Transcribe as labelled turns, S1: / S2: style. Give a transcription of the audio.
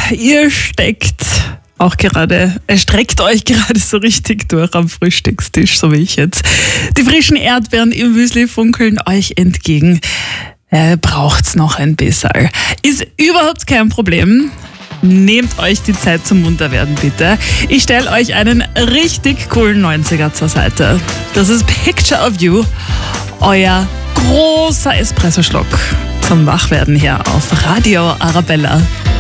S1: ihr streckt euch gerade so richtig durch am Frühstückstisch, so wie ich jetzt. Die frischen Erdbeeren im Müsli funkeln euch entgegen. Braucht's noch ein bisschen. Ist überhaupt kein Problem. Nehmt euch die Zeit zum Munterwerden, bitte. Ich stelle euch einen richtig coolen 90er zur Seite. Das ist Picture of You, euer großer Espressoschluck zum Wachwerden hier auf Radio Arabella.